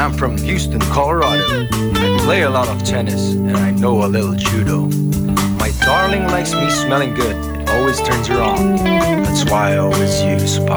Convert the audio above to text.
I'm from Houston, Colorado. I play a lot of tennis and I know a little judo. My darling likes me smelling good. It always turns her on. That's why I always use Pop